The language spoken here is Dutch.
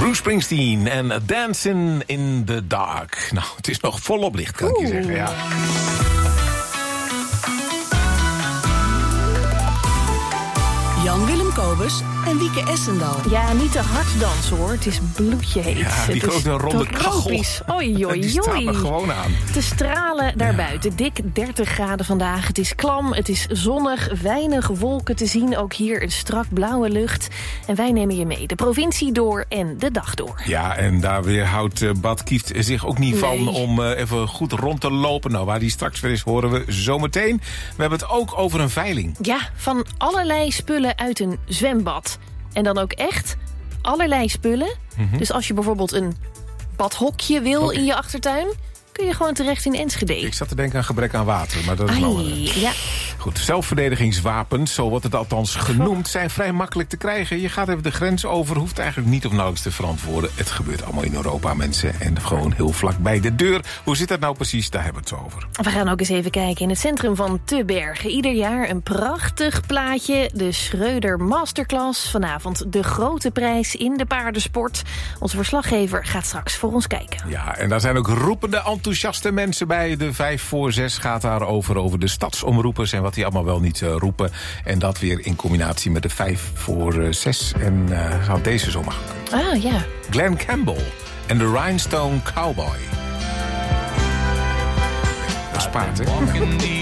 Bruce Springsteen en Dancing in the Dark. Nou, het is nog volop licht, kan ik je zeggen. Ja. Jan-Willem Kobus en Wieke Essendal. Ja, niet te hard dansen hoor. Het is bloedje heet. Ja, die het is grote ronde kachel. Oei, oei, Die staat er oei. gewoon aan. Te stralen daarbuiten. Dik 30 graden vandaag. Het is klam, het is zonnig, weinig wolken te zien. Ook hier een strak blauwe lucht. En wij nemen je mee de provincie door en de dag door. Ja, en daar weerhoudt Bad Kieft zich ook niet van om even goed rond te lopen. Nou, waar die straks weer is, horen we zometeen. We hebben het ook over een veiling. Ja, van allerlei spullen uit een zwembad. En dan ook echt allerlei spullen. Dus als je bijvoorbeeld een badhokje wil in je achtertuin, kun je gewoon terecht in Enschede. Ik zat te denken aan gebrek aan water, maar dat is ja. Goed, zelfverdedigingswapens, zo wordt het althans genoemd, zijn vrij makkelijk te krijgen. Je gaat even de grens over, hoeft eigenlijk niet of nauwelijks te verantwoorden. Het gebeurt allemaal in Europa, mensen, en gewoon heel vlak bij de deur. Hoe zit dat nou precies? Daar hebben we het zo over. We gaan ook eens even kijken in het centrum van Tebergen. Ieder jaar een prachtig plaatje, de Schreuder Masterclass. Vanavond de grote prijs in de paardensport. Onze verslaggever gaat straks voor ons kijken. Ja, en daar zijn ook roepende, enthousiaste mensen bij. De 5 voor 6 gaat daarover, over de stadsomroepers en wat die allemaal wel niet roepen. En dat weer in combinatie met de 5 voor 6. En zou deze zomaar gekund. Ah, ja. Glenn Campbell en de Rhinestone Cowboy. Dat is paard, hè?